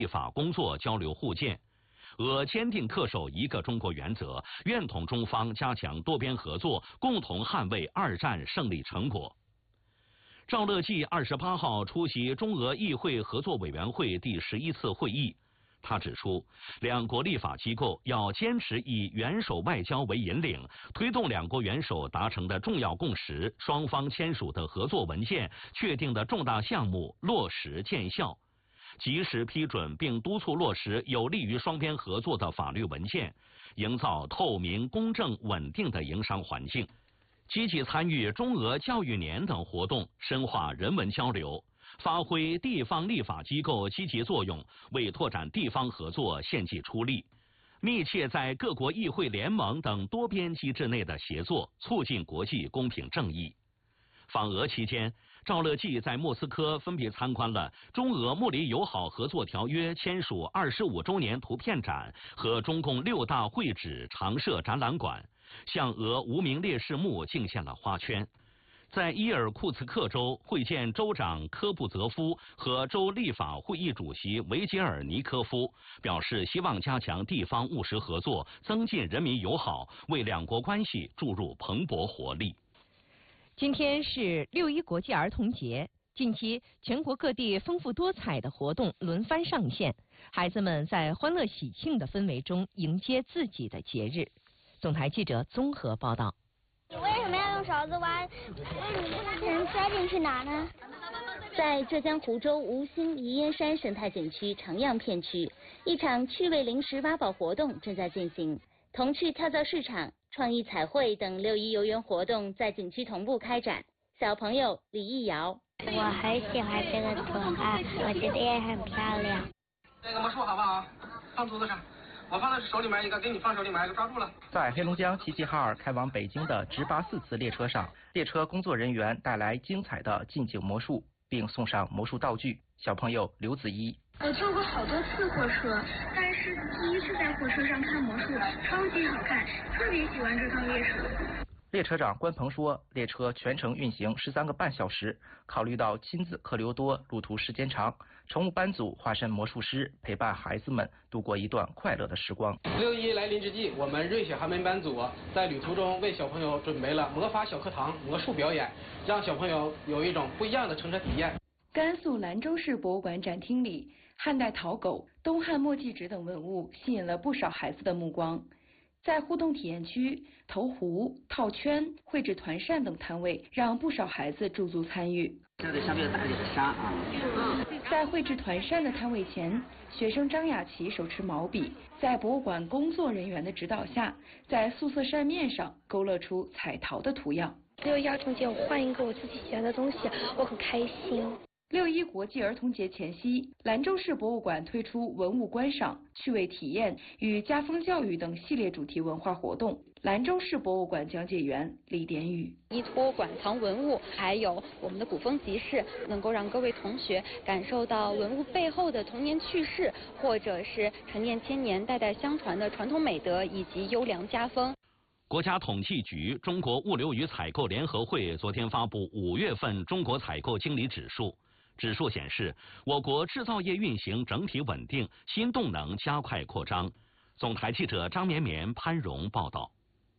立法工作交流互鉴。俄坚定恪守一个中国原则，愿同中方加强多边合作，共同捍卫二战胜利成果。赵乐际28号出席中俄议会合作委员会第11次会议。他指出，两国立法机构要坚持以元首外交为引领，推动两国元首达成的重要共识、双方签署的合作文件、确定的重大项目落实见效，及时批准并督促落实有利于双边合作的法律文件，营造透明、公正、稳定的营商环境，积极参与中俄教育年等活动，深化人文交流，发挥地方立法机构积极作用，为拓展地方合作献计出力，密切在各国议会联盟等多边机制内的协作，促进国际公平正义。访俄期间，赵乐际在莫斯科分别参观了中俄睦邻友好合作条约签署25周年图片展和中共6大会址常设展览馆，向俄无名烈士墓敬献了花圈。在伊尔库茨克州会见州长科布泽夫和州立法会议主席维杰尔尼科夫，表示希望加强地方务实合作，增进人民友好，为两国关系注入蓬勃活力。 今天是6·1国际儿童节，近期全国各地丰富多彩的活动轮番上线，孩子们在欢乐喜庆的氛围中迎接自己的节日。总台记者综合报道。 你为什么要用勺子挖？能塞进去哪呢？在浙江湖州吴兴宜烟山生态景区长样片区，一场趣味零食挖宝活动正在进行。童趣跳蚤市场、创意彩绘等6·1游园活动在景区同步开展。小朋友李艺瑶， 我很喜欢这个图案，我觉得也很漂亮。 那个魔术好不好？放桌子上。我放在手里面一个，给你放手里面一个，抓住了。 在黑龙江齐齐哈尔开往北京的直8·4次列车上，列车工作人员带来精彩的近景魔术，并送上魔术道具。小朋友刘子怡， 我坐过好多次火车，但是第一次在火车上看魔术，超级好看，特别喜欢这趟列车。 列车长关鹏说，列车全程运行13个半小时，考虑到亲子客流多，路途时间长，乘务班组化身魔术师，陪伴孩子们度过一段快乐的时光。 6·1来临之际，我们瑞雪寒门班组在旅途中为小朋友准备了魔法小课堂、魔术表演，让小朋友有一种不一样的乘车体验。 甘肃兰州市博物馆展厅里，汉代陶狗、东汉墨迹纸等文物吸引了不少孩子的目光。在互动体验区，投壶、套圈、绘制团扇等摊位让不少孩子驻足参与。 这个相对大一点的沙啊。 在绘制团扇的摊位前，学生张雅琪手持毛笔，在博物馆工作人员的指导下，在素色扇面上勾勒出彩陶的图样。 6·1儿童节，我换一个我自己喜欢的东西，我很开心。 6·1国际儿童节前夕，兰州市博物馆推出文物观赏、趣味体验与家风教育等系列主题文化活动。兰州市博物馆讲解员李典宇： 依托馆藏文物，还有我们的古风集市，能够让各位同学感受到文物背后的童年趣事，或者是陈年千年、代代相传的传统美德以及优良家风。 国家统计局、中国物流与采购联合会昨天发布5月份中国采购经理指数。指数显示，我国制造业运行整体稳定，新动能加快扩张。总台记者张绵绵、潘荣报道。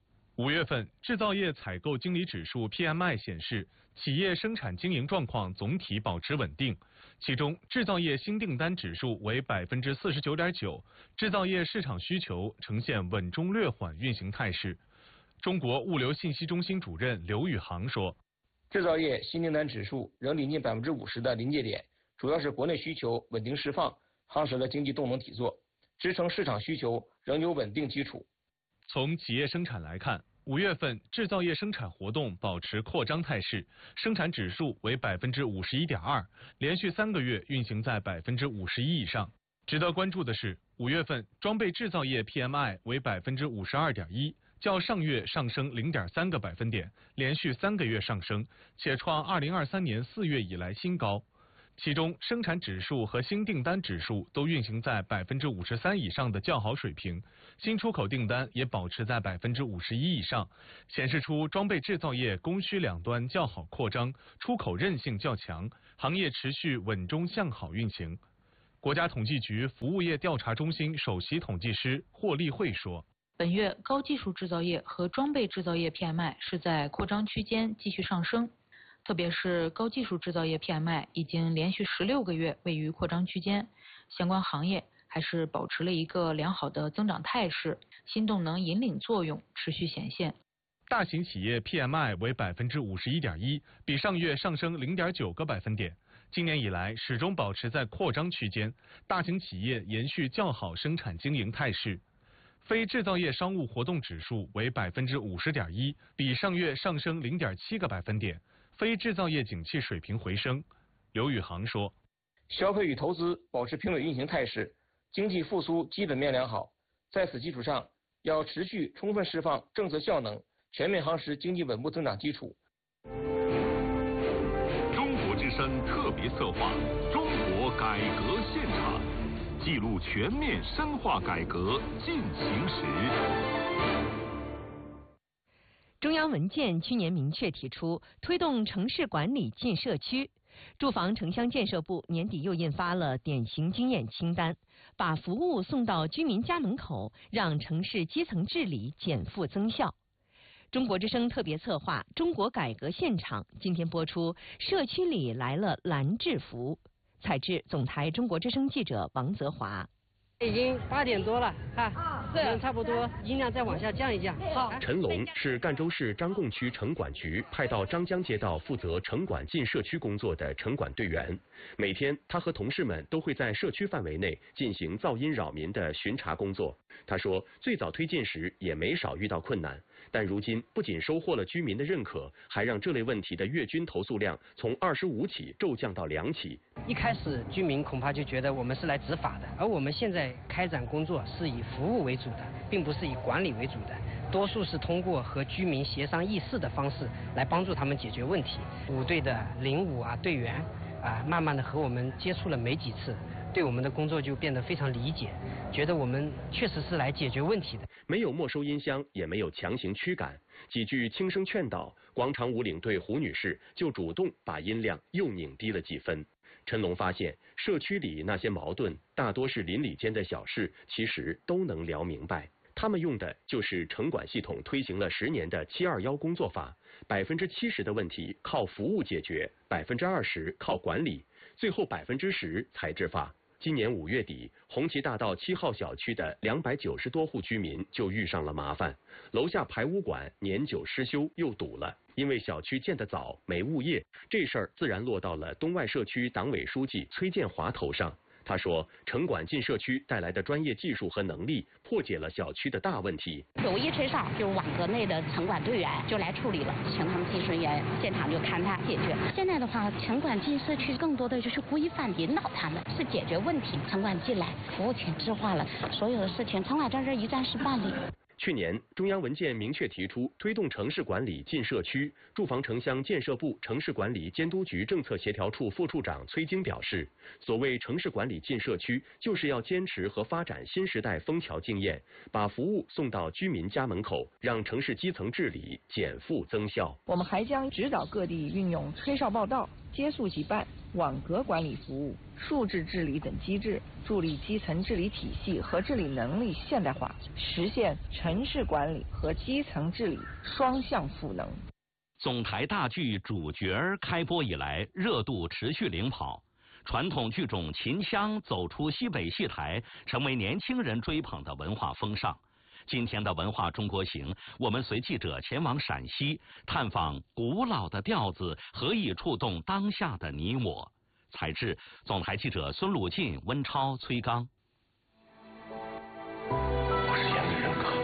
5月份制造业采购经理指数 PMI 显示，企业生产经营状况总体保持稳定，其中制造业新订单指数为49.9%，制造业市场需求呈现稳中略缓运行态势。中国物流信息中心主任刘宇航说， 制造业新订单指数仍临近50%的临界点，主要是国内需求稳定释放，夯实了经济动能体作，支撑市场需求仍有稳定基础。 从企业生产来看，5月份制造业生产活动保持扩张态势，生产指数为51.2%，连续3个月运行在51%以上。值得关注的是，5月份装备制造业 PMI 为52.1%。较上月上升0.3个百分点，连续3个月上升，且创2023年4月以来新高。其中，生产指数和新订单指数都运行在53%以上的较好水平，新出口订单也保持在51%以上，显示出装备制造业供需两端较好扩张，出口韧性较强，行业持续稳中向好运行。 国家统计局服务业调查中心首席统计师霍立慧说， 本月高技术制造业和装备制造业 PMI 是在扩张区间继续上升，特别是高技术制造业 PMI 已经连续16个月位于扩张区间，相关行业还是保持了一个良好的增长态势，新动能引领作用持续显现。 大型企业 PMI 为51.1%，比上月上升0.9个百分点。今年以来始终保持在扩张区间，大型企业延续较好生产经营态势。非制造业商务活动指数为50.1%，比上月上升0.7个百分点。非制造业景气水平回升。刘宇航说， 消费与投资保持平稳运行态势，经济复苏基本面良好。在此基础上，要持续充分释放政策效能，全面夯实经济稳步增长基础。 中国之声特别策划《中国改革现场》，记录全面深化改革进行时。 中央文件去年明确提出推动城市管理进社区，住房城乡建设部年底又印发了典型经验清单，把服务送到居民家门口，让城市基层治理减负增效。中国之声特别策划《中国改革现场》今天播出，社区里来了蓝制服。采制总台中国之声记者王泽华。 已经8点多了，差不多，音量再往下降一降。好。 陈龙是赣州市张贡区城管局派到张江街道负责城管进社区工作的城管队员。每天，他和同事们都会在社区范围内进行噪音扰民的巡查工作。他说，最早推进时也没少遇到困难，但如今不仅收获了居民的认可，还让这类问题的月均投诉量从25起骤降到2起。 一开始居民恐怕就觉得我们是来执法的，而我们现在开展工作是以服务为主的，并不是以管理为主的，多数是通过和居民协商议事的方式来帮助他们解决问题。5队的05队员慢慢的和我们接触了没几次，对我们的工作就变得非常理解，觉得我们确实是来解决问题的。 没有没收音箱，也没有强行驱赶，几句轻声劝导，广场舞领队胡女士就主动把音量又拧低了几分。陈龙发现，社区里那些矛盾大多是邻里间的小事，其实都能聊明白。他们用的就是城管系统推行了10年的721工作法，70%的问题靠服务解决，20%靠管理，最后10%才执法。今年5月底，红旗大道7号小区的290多户居民就遇上了麻烦，楼下排污管年久失修又堵了。因为小区建得早，没物业，这事儿自然落到了东外社区党委书记崔建华头上。他说，城管进社区带来的专业技术和能力，破解了小区的大问题。 有一吹哨，就是网格内的城管队员就来处理了，请他们技术人员现场就勘探解决。现在的话，城管进社区更多的就是规范引导他们，是解决问题。城管进来，服务体制化了，所有的事情城管在这一站式办理。 去年，中央文件明确提出推动城市管理进社区。住房城乡建设部城市管理监督局政策协调处副处长崔晶表示，所谓城市管理进社区，就是要坚持和发展新时代枫桥经验，把服务送到居民家门口，让城市基层治理减负增效。 我们还将指导各地运用吹哨报到、接速即办、网格管理服务、数字治理等机制，助力基层治理体系和治理能力现代化，实现城市管理和基层治理双向赋能。 总台大剧主角开播以来，热度持续领跑。传统剧种秦腔走出西北戏台，成为年轻人追捧的文化风尚。今天的文化中国行，我们随记者前往陕西，探访古老的调子何以触动当下的你我。采制总台记者孙鲁进、温超、崔刚。 不是眼里人看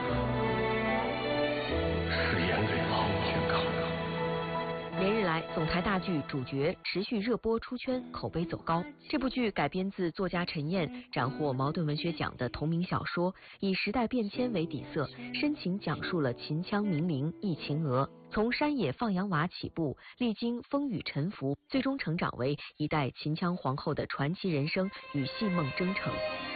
的，是眼里老君看的。 连日来，总台大剧主角持续热播出圈，口碑走高。这部剧改编自作家陈燕斩获茅盾文学奖的同名小说，以时代变迁为底色，深情讲述了秦腔名伶忆秦娥从山野放羊娃起步，历经风雨沉浮，最终成长为一代秦腔皇后的传奇人生与戏梦征程。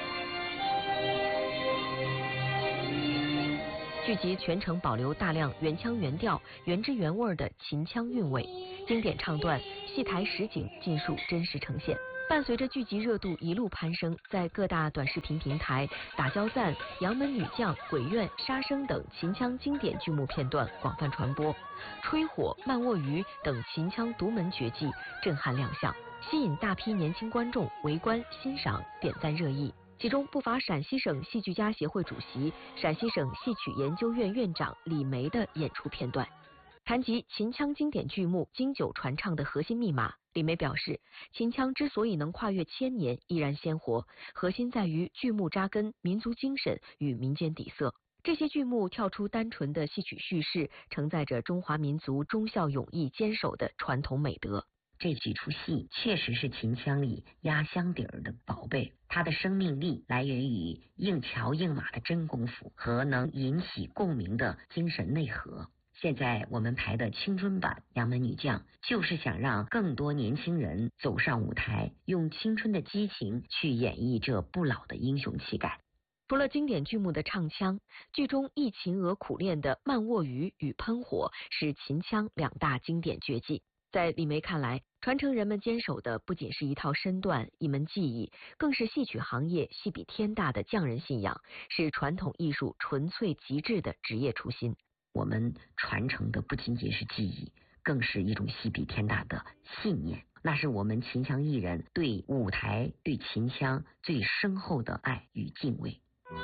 剧集全程保留大量原腔原调、原汁原味的秦腔韵味，经典唱段、戏台实景尽数真实呈现。 伴随着剧集热度一路攀升，在各大短视频平台，打交赞、杨门女将、鬼怨、杀生等秦腔经典剧目片段广泛传播，吹火、慢卧鱼等秦腔独门绝技震撼亮相，吸引大批年轻观众围观欣赏、点赞热议。其中不乏陕西省戏剧家协会主席、陕西省戏曲研究院院长李梅的演出片段。谈及秦腔经典剧目经久传唱的核心密码，李梅表示，秦腔之所以能跨越千年依然鲜活，核心在于剧目扎根民族精神与民间底色。这些剧目跳出单纯的戏曲叙事，承载着中华民族忠孝勇义坚守的传统美德。 这几出戏确实是秦腔里压箱底儿的宝贝，它的生命力来源于硬桥硬马的真功夫和能引起共鸣的精神内核。现在我们排的青春版《杨门女将》，就是想让更多年轻人走上舞台，用青春的激情去演绎这不老的英雄气概。 除了经典剧目的唱腔，剧中忆秦娥苦练的慢卧鱼与喷火是秦腔两大经典绝技。在李梅看来，传承人们坚守的不仅是一套身段、一门技艺，更是戏曲行业戏比天大的匠人信仰，是传统艺术纯粹极致的职业初心。 我们传承的不仅仅是技艺，更是一种戏比天大的信念，那是我们秦腔艺人对舞台、对秦腔最深厚的爱与敬畏。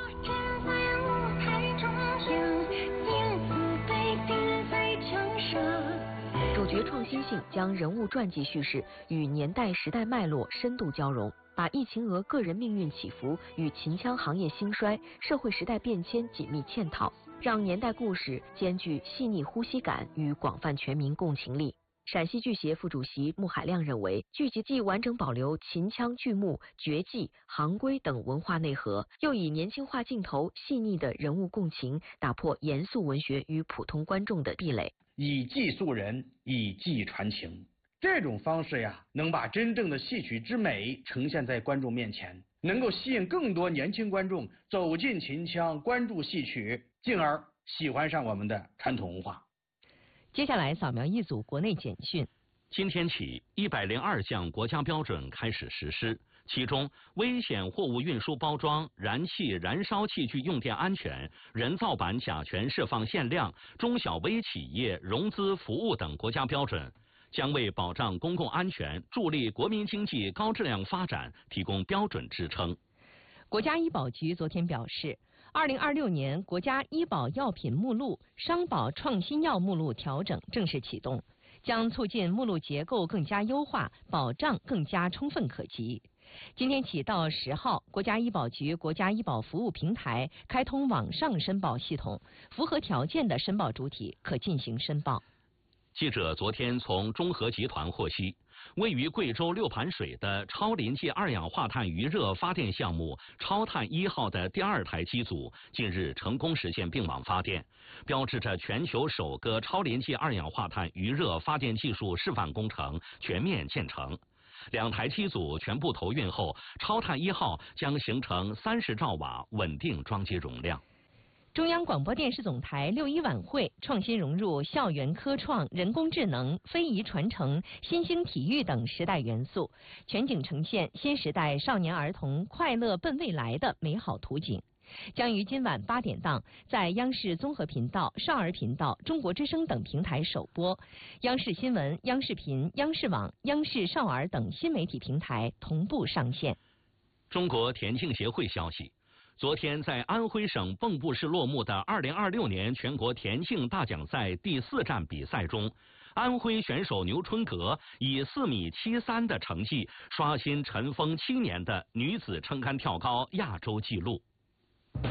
主角创新性将人物传记叙事与年代时代脉络深度交融，把忆秦娥个人命运起伏与秦腔行业兴衰、社会时代变迁紧密嵌套，让年代故事兼具细腻呼吸感与广泛全民共情力。陕西剧协副主席穆海亮认为，剧集既完整保留秦腔剧目、绝技、行规等文化内核，又以年轻化镜头、细腻的人物共情，打破严肃文学与普通观众的壁垒。 以技塑人，以技传情，这种方式呀，能把真正的戏曲之美呈现在观众面前，能够吸引更多年轻观众走进秦腔，关注戏曲，进而喜欢上我们的传统文化。 接下来扫描一组国内简讯。 今天起，102项国家标准开始实施，其中危险货物运输包装、燃气、燃烧器具用电安全、人造板甲醛释放限量、中小微企业融资服务等国家标准，将为保障公共安全、助力国民经济高质量发展提供标准支撑。 国家医保局昨天表示，2026年国家医保药品目录、商保创新药目录调整正式启动，将促进目录结构更加优化，保障更加充分可及。今天起到10号，国家医保局国家医保服务平台开通网上申报系统，符合条件的申报主体可进行申报。 记者昨天从中核集团获悉，位于贵州六盘水的超临界二氧化碳余热发电项目超碳1号的第2台机组近日成功实现并网发电，标志着全球首个超临界二氧化碳余热发电技术示范工程全面建成。2台机组全部投运后，超碳1号将形成30兆瓦稳定装机容量。 中央广播电视总台6·1晚会创新融入校园科创、人工智能、非遗传承、新兴体育等时代元素，全景呈现新时代少年儿童快乐奔未来的美好图景。将于今晚8点档在央视综合频道、少儿频道、中国之声等平台首播，央视新闻、央视频、央视网、央视少儿等新媒体平台同步上线。 中国田径协会消息，昨天在安徽省蚌埠市落幕的2026年全国田径大奖赛第4站比赛中，安徽选手牛春格以4.73米的成绩刷新尘封7年的女子撑杆跳高亚洲纪录。 您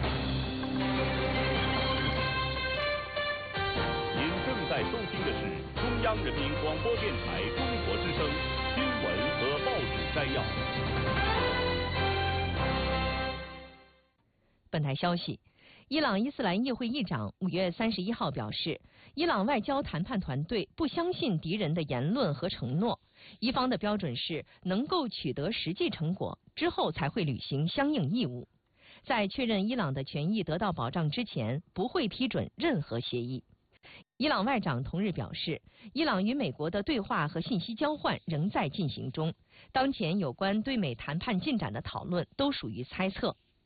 正在收听的是中央人民广播电台中国之声新闻和报纸摘要。 本台消息，伊朗伊斯兰议会议长5月31号表示，伊朗外交谈判团队不相信敌人的言论和承诺，伊方的标准是能够取得实际成果之后才会履行相应义务。在确认伊朗的权益得到保障之前，不会批准任何协议。 伊朗外长同日表示，伊朗与美国的对话和信息交换仍在进行中，当前有关对美谈判进展的讨论都属于猜测。